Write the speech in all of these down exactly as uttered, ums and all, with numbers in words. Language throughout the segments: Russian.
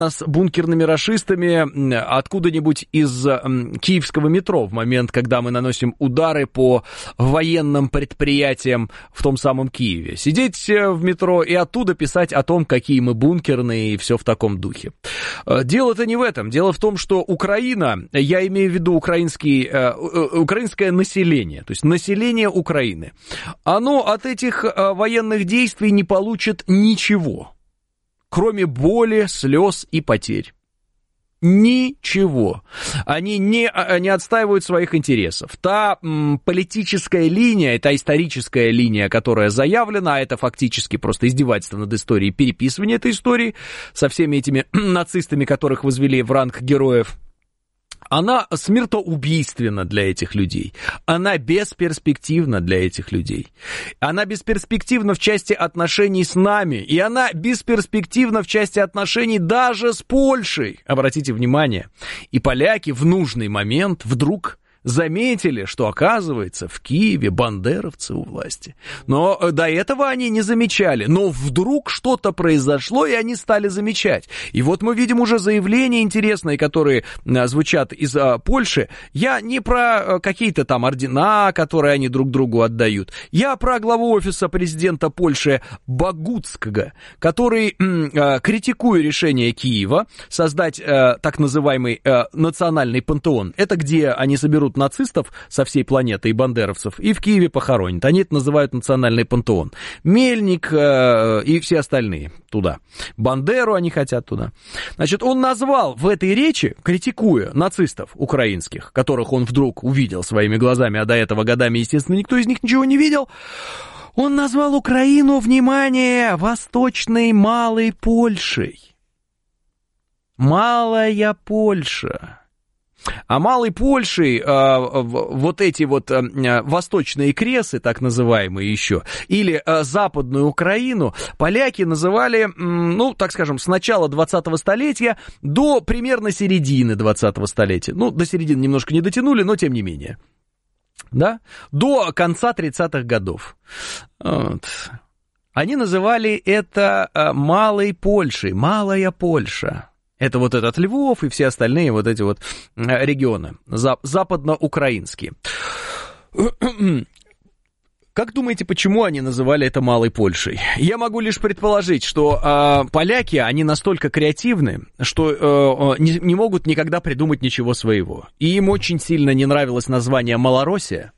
с бункерными рашистами откуда-нибудь из киевского метро в момент, когда мы наносим удары по военным предприятиям в том самом Киеве. Сидеть в метро и оттуда писать о том, какие мы бункерные и все в таком духе. Дело-то не в этом. Дело в том, что Украина, я имею в виду украинский, украинское население, то есть население Украины, оно от этих военных действий не получит ничего, кроме боли, слез и потерь. Ничего. Они не, не отстаивают своих интересов. Та м, политическая линия, та историческая линия, которая заявлена, это фактически просто издевательство над историей, переписывание этой истории со всеми этими нацистами, которых возвели в ранг героев, она смертоубийственна для этих людей. Она бесперспективна для этих людей. Она бесперспективна в части отношений с нами. И она бесперспективна в части отношений даже с Польшей. Обратите внимание. И поляки в нужный момент вдруг заметили, что, оказывается, в Киеве бандеровцы у власти. Но до этого они не замечали. Но вдруг что-то произошло, и они стали замечать. И вот мы видим уже заявления интересные, которые звучат из а, Польши. Я не про а, какие-то там ордена, которые они друг другу отдают. Я про главу офиса президента Польши Богуцкого, который, а, критикуя решение Киева создать а, так называемый а, национальный пантеон. Это где они соберут нацистов со всей планеты и бандеровцев, и в Киеве похоронят. Они это называют национальный пантеон. Мельник э, и все остальные туда. Бандеру они хотят туда. Значит, он назвал в этой речи, критикуя нацистов украинских, которых он вдруг увидел своими глазами, а до этого годами, естественно, никто из них ничего не видел, он назвал Украину, внимание, Восточной Малой Польшей. Малая Польша. А Малой Польшей э, вот эти вот э, восточные кресы, так называемые еще, или э, Западную Украину, поляки называли, э, ну, так скажем, с начала двадцатого столетия до примерно середины двадцатого столетия. Ну, до середины немножко не дотянули, но тем не менее. Да? До конца тридцатых годов. Вот. Они называли это э, Малой Польшей, Малая Польша. Это вот этот Львов и все остальные вот эти вот регионы, западноукраинские. Как думаете, почему они называли это Малой Польшей? Я могу лишь предположить, что э, поляки, они настолько креативны, что э, не, не могут никогда придумать ничего своего. И им очень сильно не нравилось название Малороссия,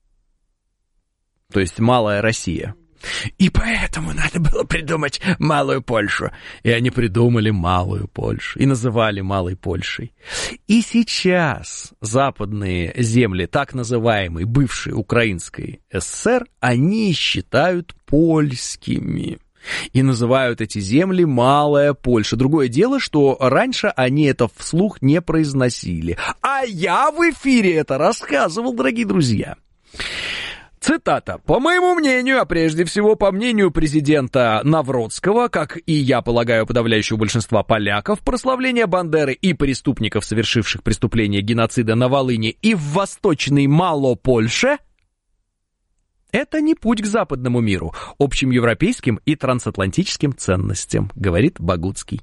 то есть Малая Россия. И поэтому надо было придумать Малую Польшу. И они придумали Малую Польшу и называли Малой Польшей. И сейчас западные земли, так называемой бывшей Украинской ССР, они считают польскими. И называют эти земли Малая Польша. Другое дело, что раньше они это вслух не произносили. А я в эфире это рассказывал, дорогие друзья. Цитата. «По моему мнению, а прежде всего по мнению президента Навродского, как и, я полагаю, подавляющего большинства поляков, прославление Бандеры и преступников, совершивших преступления геноцида на Волыни и в Восточной Малопольше, это не путь к западному миру, общим европейским и трансатлантическим ценностям», говорит Богуцкий.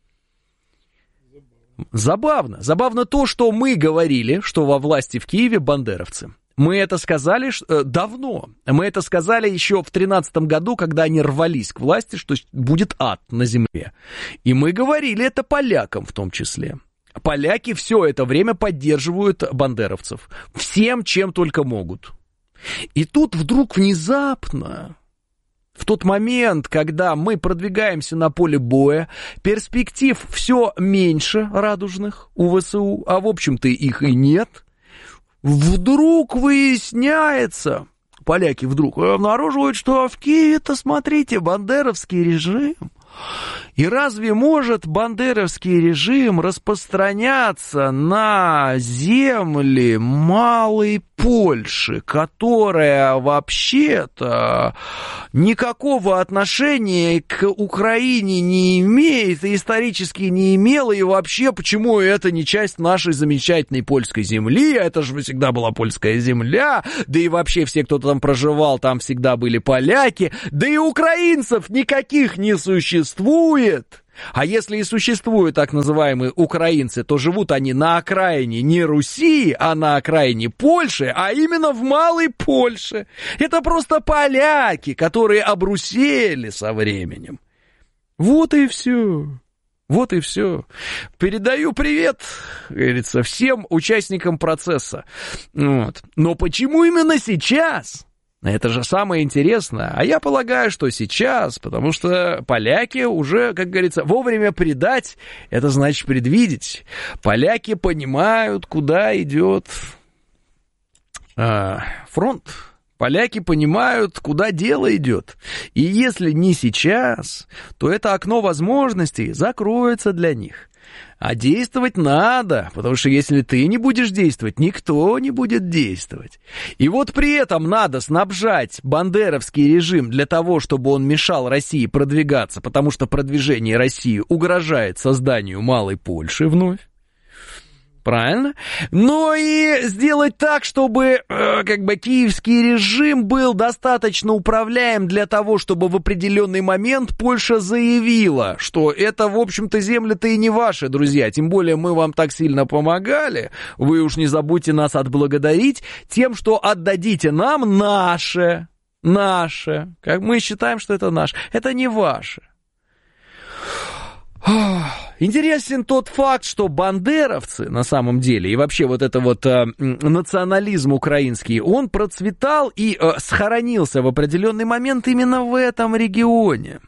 Забавно. Забавно то, что мы говорили, что во власти в Киеве бандеровцы. Мы это сказали давно. Мы это сказали еще в тринадцатом году, когда они рвались к власти, что будет ад на земле. И мы говорили это полякам в том числе. Поляки все это время поддерживают бандеровцев. Всем, чем только могут. И тут вдруг внезапно, в тот момент, когда мы продвигаемся на поле боя, перспектив все меньше радужных у ВСУ, а в общем-то их и нет, вдруг выясняется, поляки вдруг обнаруживают, что в Киеве-то, смотрите, бандеровский режим. И разве может бандеровский режим распространяться на земли Малой Польши, которая вообще-то никакого отношения к Украине не имеет и исторически не имела, и вообще почему это не часть нашей замечательной польской земли, это же всегда была польская земля, да и вообще все, кто там проживал, там всегда были поляки, да и украинцев никаких не существует. А если и существуют так называемые украинцы, то живут они на окраине не Руси, а на окраине Польши, а именно в Малой Польше. Это просто поляки, которые обрусели со временем. Вот и все. Вот и все. Передаю привет, говорится, всем участникам процесса. Вот. Но почему именно сейчас? Это же самое интересное. А я полагаю, что сейчас, потому что поляки уже, как говорится, вовремя предать, это значит предвидеть. Поляки понимают, куда идет а, фронт. Поляки понимают, куда дело идет. И если не сейчас, то это окно возможностей закроется для них. А действовать надо, потому что если ты не будешь действовать, никто не будет действовать. И вот при этом надо снабжать бандеровский режим для того, чтобы он мешал России продвигаться, потому что продвижение России угрожает созданию Малой Польши вновь. Правильно? Но и сделать так, чтобы э, как бы киевский режим был достаточно управляем для того, чтобы в определенный момент Польша заявила, что это, в общем-то, земли-то и не ваши, друзья. Тем более мы вам так сильно помогали. Вы уж не забудьте нас отблагодарить тем, что отдадите нам наше. Наше. Как мы считаем, что это наше. Это не ваше. Интересен тот факт, что бандеровцы на самом деле, и вообще вот это вот э, национализм украинский, он процветал и э, схоронился в определенный момент именно в этом регионе.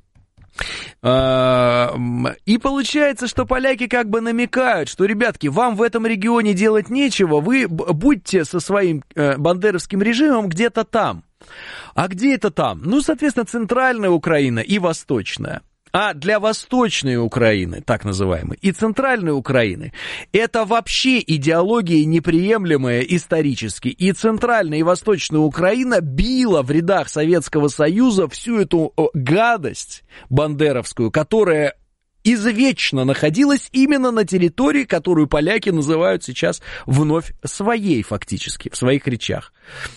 Э, и получается, что поляки как бы намекают, что, ребятки, вам в этом регионе делать нечего, вы будьте со своим э, бандеровским режимом где-то там. А где это там? Ну, соответственно, центральная Украина и восточная. А для Восточной Украины, так называемой, и Центральной Украины, это вообще идеология неприемлемая исторически. И Центральная, и Восточная Украина била в рядах Советского Союза всю эту гадость бандеровскую, которая извечно находилась именно на территории, которую поляки называют сейчас вновь своей фактически, в своих речах.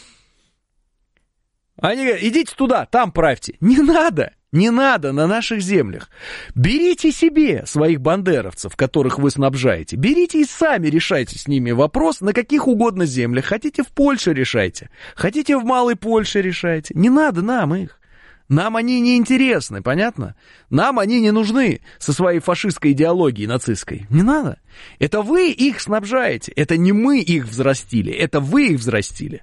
Они говорят, идите туда, там правьте. Не надо. Не надо на наших землях. Берите себе своих бандеровцев, которых вы снабжаете. Берите и сами решайте с ними вопрос на каких угодно землях. Хотите в Польше решайте. Хотите в Малой Польше решайте. Не надо нам их. Нам они не интересны, понятно? Нам они не нужны со своей фашистской идеологией нацистской. Не надо. Это вы их снабжаете. Это не мы их взрастили. Это вы их взрастили.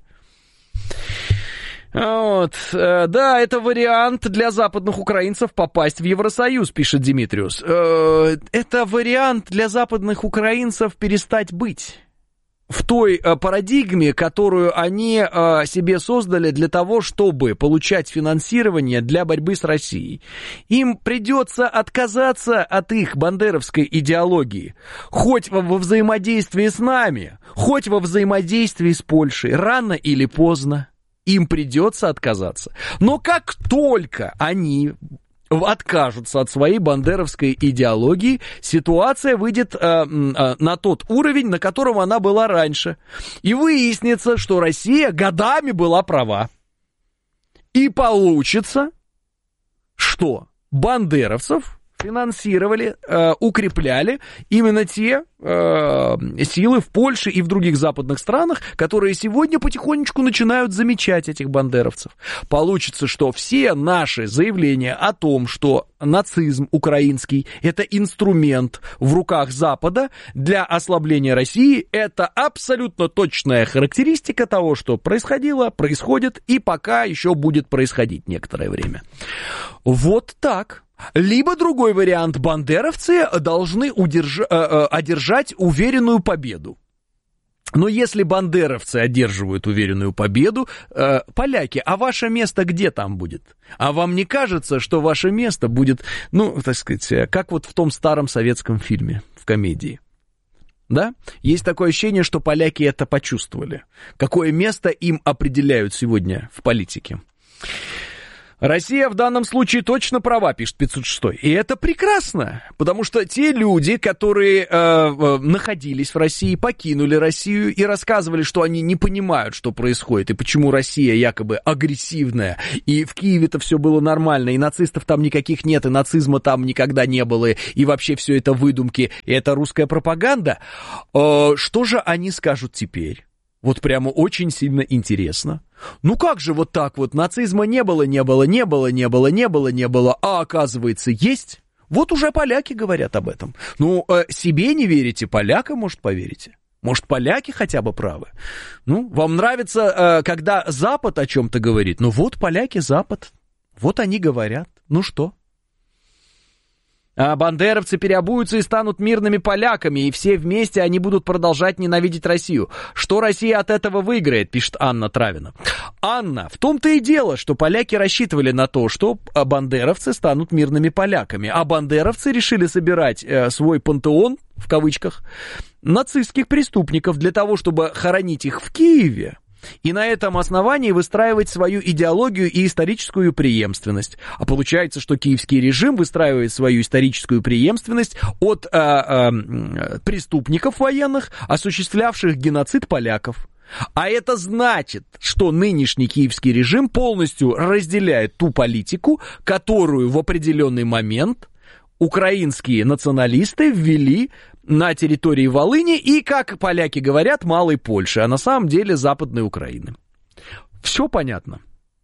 Вот, да, это вариант для западных украинцев попасть в Евросоюз, пишет Димитриус. Это вариант для западных украинцев перестать быть в той парадигме, которую они себе создали для того, чтобы получать финансирование для борьбы с Россией. Им придется отказаться от их бандеровской идеологии, хоть во взаимодействии с нами, хоть во взаимодействии с Польшей, рано или поздно. Им придется отказаться. Но как только они откажутся от своей бандеровской идеологии, ситуация выйдет э, э, на тот уровень, на котором она была раньше. И выяснится, что Россия годами была права. И получится, что бандеровцев финансировали, э, укрепляли именно те э, силы в Польше и в других западных странах, которые сегодня потихонечку начинают замечать этих бандеровцев. Получится, что все наши заявления о том, что нацизм украинский — это инструмент в руках Запада для ослабления России, это абсолютно точная характеристика того, что происходило, происходит и пока еще будет происходить некоторое время. Вот так. Либо другой вариант, бандеровцы должны удержа- э, одержать уверенную победу. Но если бандеровцы одерживают уверенную победу, э, поляки, а ваше место где там будет? А вам не кажется, что ваше место будет, ну, так сказать, как вот в том старом советском фильме, в комедии? Да? Есть такое ощущение, что поляки это почувствовали. Какое место им определяют сегодня в политике? Россия в данном случае точно права, пишет пятьсот шестой. И это прекрасно, потому что те люди, которые э, э, находились в России, покинули Россию и рассказывали, что они не понимают, что происходит, и почему Россия якобы агрессивная, и в Киеве-то все было нормально, и нацистов там никаких нет, и нацизма там никогда не было, и вообще все это выдумки, и это русская пропаганда. Э, что же они скажут теперь? Вот прямо очень сильно интересно. Ну как же вот так вот, нацизма не было, не было, не было, не было, не было, не было, а оказывается есть? Вот уже поляки говорят об этом. Ну, э, себе не верите, полякам, может, поверите? Может, поляки хотя бы правы? Ну, вам нравится, э, когда Запад о чем-то говорит? Ну вот поляки, Запад, вот они говорят. Ну что? А бандеровцы переобуются и станут мирными поляками, и все вместе они будут продолжать ненавидеть Россию. Что Россия от этого выиграет, пишет Анна Травина. Анна, в том-то и дело, что поляки рассчитывали на то, что бандеровцы станут мирными поляками, а бандеровцы решили собирать э, свой пантеон, в кавычках, нацистских преступников для того, чтобы хоронить их в Киеве. И на этом основании выстраивать свою идеологию и историческую преемственность. А получается, что киевский режим выстраивает свою историческую преемственность от э, э, преступников военных, осуществлявших геноцид поляков. А это значит, что нынешний киевский режим полностью разделяет ту политику, которую в определенный момент украинские националисты ввели на территории Волыни и, как поляки говорят, Малой Польши, а на самом деле Западной Украины. Все понятно.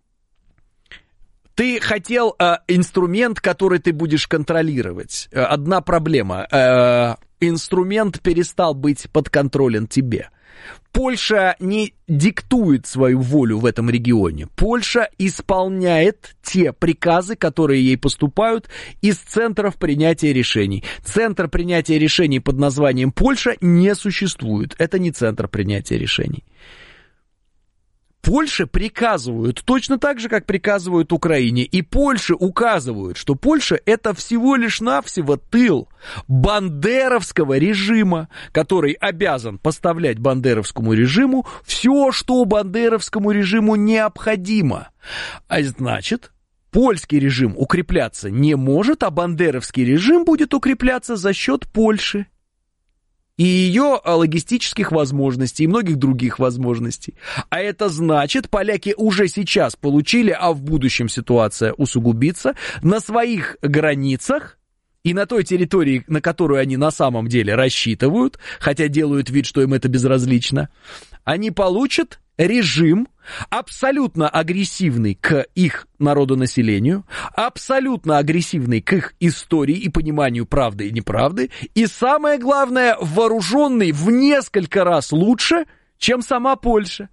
Ты хотел э, инструмент, который ты будешь контролировать. Одна проблема. Э, инструмент перестал быть подконтролен тебе. Польша не диктует свою волю в этом регионе. Польша исполняет те приказы, которые ей поступают из центров принятия решений. Центр принятия решений под названием Польша не существует. Это не центр принятия решений. Польше приказывают точно так же, как приказывают Украине. И Польше указывают, что Польша это всего лишь навсего тыл бандеровского режима, который обязан поставлять бандеровскому режиму все, что бандеровскому режиму необходимо. А значит, польский режим укрепляться не может, а бандеровский режим будет укрепляться за счет Польши и ее логистических возможностей, и многих других возможностей. А это значит, поляки уже сейчас получили, а в будущем ситуация усугубится, на своих границах и на той территории, на которую они на самом деле рассчитывают, хотя делают вид, что им это безразлично, они получат режим абсолютно агрессивный к их народонаселению, абсолютно агрессивный к их истории и пониманию правды и неправды, и самое главное, вооруженный в несколько раз лучше, чем сама Польша.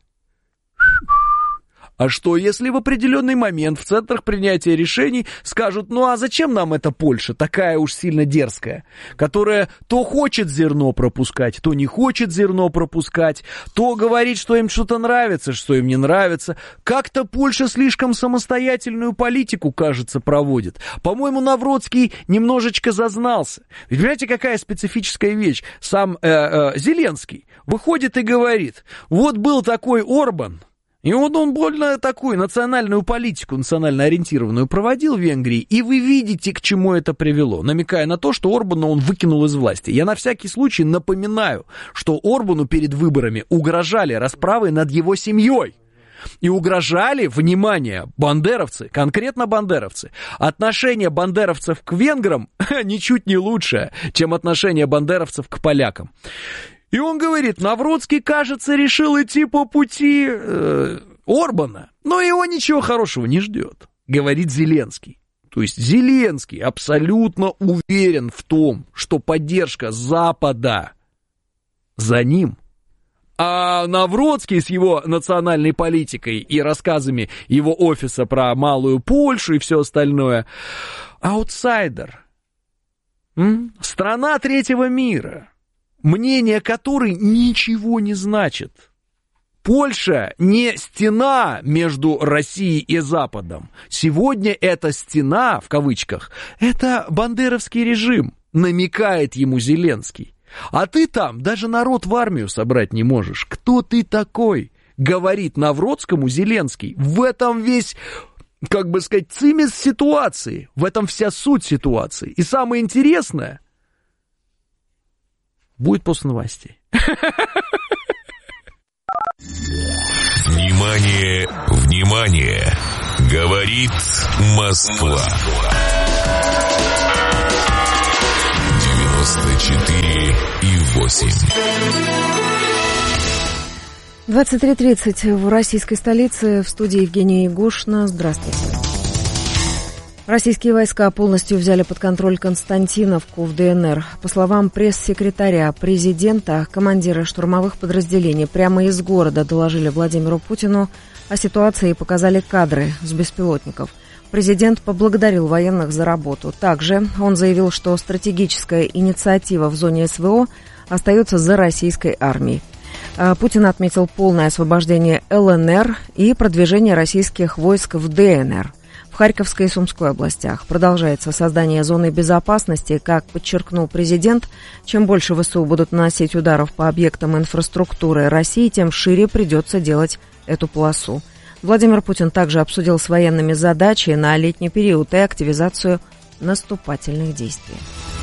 А что, если в определенный момент в центрах принятия решений скажут, ну а зачем нам эта Польша, такая уж сильно дерзкая, которая то хочет зерно пропускать, то не хочет зерно пропускать, то говорит, что им что-то нравится, что им не нравится. Как-то Польша слишком самостоятельную политику, кажется, проводит. По-моему, Навроцкий немножечко зазнался. Ведь понимаете, какая специфическая вещь? Сам э, э, Зеленский выходит и говорит, вот был такой Орбан, и вот он больно такую национальную политику, национально ориентированную проводил в Венгрии, и вы видите, к чему это привело, намекая на то, что Орбана он выкинул из власти. Я на всякий случай напоминаю, что Орбану перед выборами угрожали расправой над его семьей. И угрожали, внимание, бандеровцы, конкретно бандеровцы. Отношение бандеровцев к венграм ничуть не лучше, чем отношение бандеровцев к полякам. И он говорит, Навроцкий, кажется, решил идти по пути э, Орбана, но его ничего хорошего не ждет, говорит Зеленский. То есть Зеленский абсолютно уверен в том, что поддержка Запада за ним. А Навроцкий с его национальной политикой и рассказами его офиса про Малую Польшу и все остальное, аутсайдер. М? Страна третьего мира, мнение которой ничего не значит. Польша не стена между Россией и Западом. Сегодня эта стена, в кавычках, это бандеровский режим, намекает ему Зеленский. А ты там даже народ в армию собрать не можешь. Кто ты такой? Говорит Навроцкому Зеленский. В этом весь как бы сказать, цимис ситуации. В этом вся суть ситуации. И самое интересное будет после новостей. Внимание, внимание! Говорит Москва. девяносто четыре и восемь. двадцать три тридцать в российской столице. В студии Евгения Егошина. Здравствуйте. Российские войска полностью взяли под контроль Константиновку в ДНР. По словам пресс-секретаря президента, командиры штурмовых подразделений прямо из города доложили Владимиру Путину о ситуации и показали кадры с беспилотников. Президент поблагодарил военных за работу. Также он заявил, что стратегическая инициатива в зоне СВО остается за российской армией. Путин отметил полное освобождение ЛНР и продвижение российских войск в ДНР. В Харьковской и Сумской областях продолжается создание зоны безопасности. Как подчеркнул президент, чем больше ВСУ будут наносить ударов по объектам инфраструктуры России, тем шире придется делать эту полосу. Владимир Путин также обсудил с военными задачи на летний период и активизацию наступательных действий.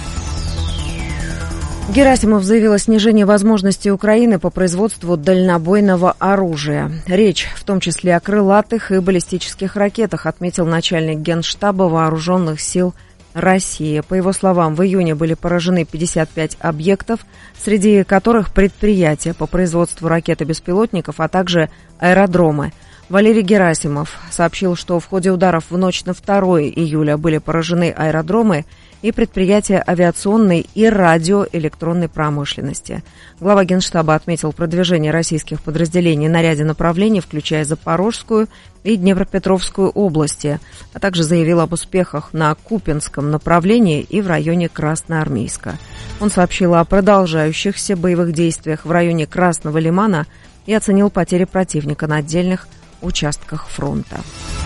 Герасимов заявил о снижении возможностей Украины по производству дальнобойного оружия. Речь в том числе о крылатых и баллистических ракетах, отметил начальник Генштаба Вооруженных сил России. По его словам, в июне были поражены пятьдесят пять объектов, среди которых предприятия по производству ракет и беспилотников, а также аэродромы. Валерий Герасимов сообщил, что в ходе ударов в ночь на второе июля были поражены аэродромы и предприятия авиационной и радиоэлектронной промышленности. Глава Генштаба отметил продвижение российских подразделений на ряде направлений, включая Запорожскую и Днепропетровскую области, а также заявил об успехах на Купянском направлении и в районе Красноармейска. Он сообщил о продолжающихся боевых действиях в районе Красного Лимана и оценил потери противника на отдельных участках фронта.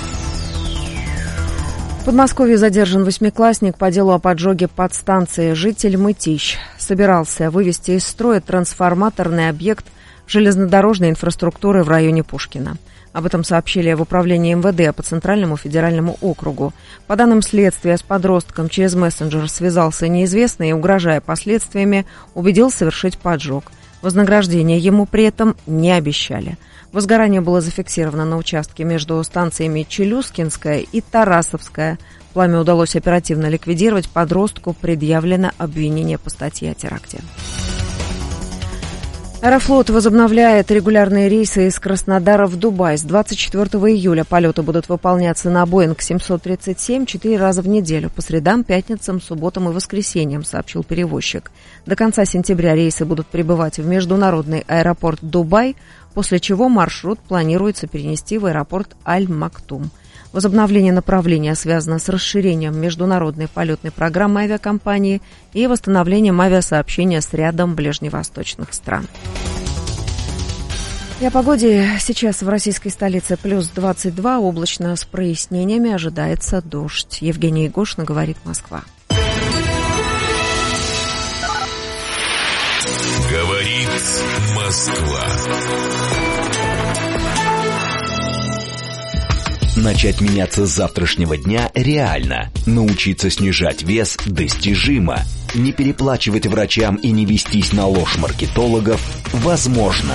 В Подмосковье задержан восьмиклассник по делу о поджоге подстанции. Житель Мытищ собирался вывести из строя трансформаторный объект железнодорожной инфраструктуры в районе Пушкина. Об этом сообщили в управлении МВД по Центральному федеральному округу. По данным следствия, с подростком через мессенджер связался неизвестный и, угрожая последствиями, убедил совершить поджог. Вознаграждение ему при этом не обещали. Возгорание было зафиксировано на участке между станциями Челюскинская и Тарасовская. Пламя удалось оперативно ликвидировать. Подростку предъявлено обвинение по статье о теракте. Аэрофлот возобновляет регулярные рейсы из Краснодара в Дубай. С двадцать четвёртого июля полеты будут выполняться на Боинг семьсот тридцать семь четыре раза в неделю, по средам, пятницам, субботам и воскресеньям, сообщил перевозчик. До конца сентября рейсы будут прибывать в международный аэропорт Дубай, после чего маршрут планируется перенести в аэропорт Аль-Мактум. Возобновление направления связано с расширением международной полетной программы авиакомпании и восстановлением авиасообщения с рядом ближневосточных стран. И о погоде. Сейчас в российской столице плюс двадцать два, облачно с прояснениями, ожидается дождь. Евгения Егошина, говорит Москва. Говорит Москва. Начать меняться с завтрашнего дня реально. Научиться снижать вес достижимо. Не переплачивать врачам и не вестись на ложь маркетологов возможно.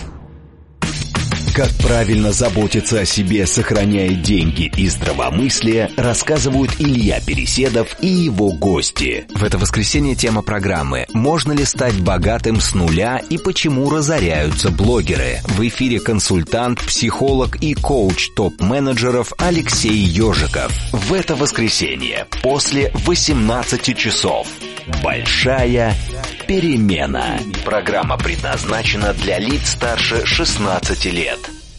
Как правильно заботиться о себе, сохраняя деньги и здравомыслие, рассказывают Илья Переседов и его гости. В это воскресенье тема программы «Можно ли стать богатым с нуля и почему разоряются блогеры?» В эфире консультант, психолог и коуч топ-менеджеров Алексей Ежиков. В это воскресенье после восемнадцати часов. Большая перемена. Программа предназначена для лиц старше шестнадцати лет.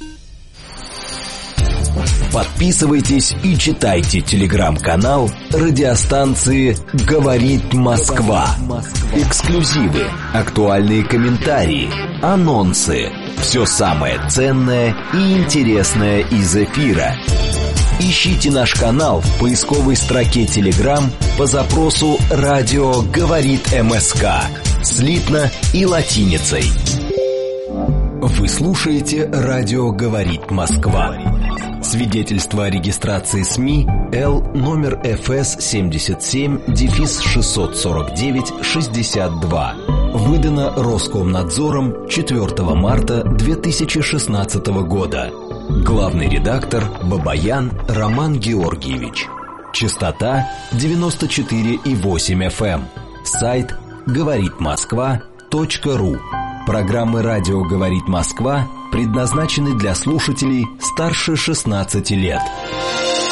Подписывайтесь и читайте телеграм-канал радиостанции «Говорит Москва». Эксклюзивы, актуальные комментарии, анонсы. Все самое ценное и интересное из эфира. Ищите наш канал в поисковой строке Telegram по запросу «Радио говорит МСК» слитно и латиницей. Вы слушаете «Радио говорит Москва». Свидетельство о регистрации СМИ Л номер эф эс семьдесят семь шестьсот сорок девять шестьдесят два. Выдано Роскомнадзором четвёртого марта две тысячи шестнадцатого года. Главный редактор Бабаян Роман Георгиевич. Частота девяносто четыре и восемь эф эм. Сайт говорит москва точка ру. Программы «Радио говорит Москва» предназначены для слушателей старше шестнадцати лет.